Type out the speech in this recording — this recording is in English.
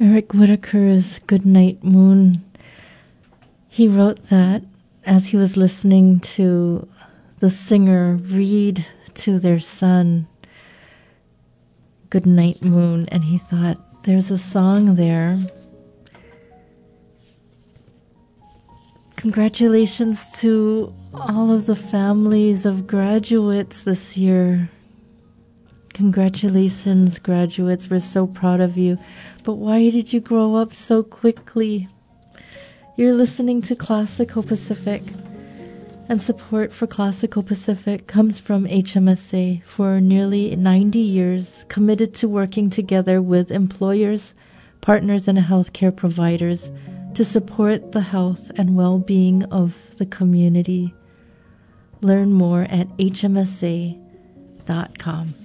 Eric Whitacre's Goodnight Moon. He wrote that as he was listening to the singer read to their son Goodnight Moon, and he thought, there's a song there. Congratulations to all of the families of graduates this year. Congratulations, graduates. We're so proud of you. But why did you grow up so quickly? You're listening to Classical Pacific, and support for Classical Pacific comes from HMSA for nearly 90 years, committed to working together with employers, partners, and healthcare providers to support the health and well-being of the community. Learn more at hmsa.com.